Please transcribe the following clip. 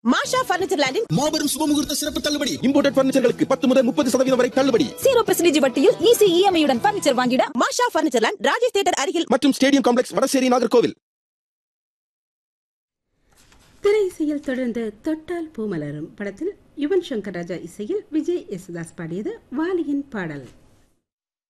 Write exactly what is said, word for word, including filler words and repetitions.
மாஷா furniture லேண்டின் மாபெரும் சுபமுகூர்த்த சிறப்பு தள்ளுபடி. இம்போர்ட்டட் பர்னிச்சர்களுக்கு பத்து முதல் முப்பது சதவீதம் வரை தள்ளுபடி. ஜீரோ பர்சன்டேஜ் வட்டியில் ஈஸி இஎம்ஐ உடன் பர்னிச்சர் வாங்கிட மாஷா பர்னிச்சர் லேண்ட், ராஜேஷ் தியேட்டர் அருகில் மற்றும் ஸ்டேடியம் காம்ப்ளெக்ஸ், வடசேரி, நாகர்கோவில். திரை இசையில் தொடர்ந்து தொட்டால் பூமலரும் படத்தில் யுவன் சங்கர் ராஜா இசையில் விஜய் யேசுதாஸ் பாடியது வாலியின் பாடல்.